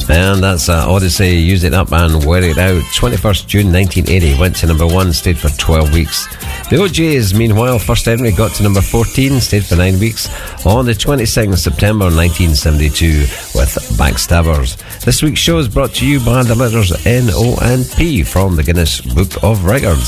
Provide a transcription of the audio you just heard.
And that's Odyssey, Use It Up and Wear It Out. 21st June 1980, went to number 1, stayed for 12 weeks. The OJs, meanwhile, first entry got to number 14, stayed for 9 weeks on the 22nd of September 1972 with Backstabbers. This week's show is brought to you by the letters N, O and P from the Guinness Book of Records.